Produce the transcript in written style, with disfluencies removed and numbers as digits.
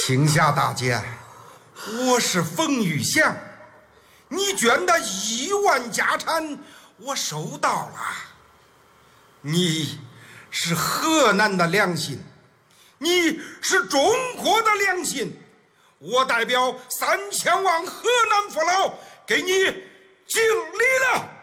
请下大监，我是冯玉祥，你捐的1万家产我收到了。你是河南的良心，你是中国的良心，我代表3000万河南父老给你敬礼了。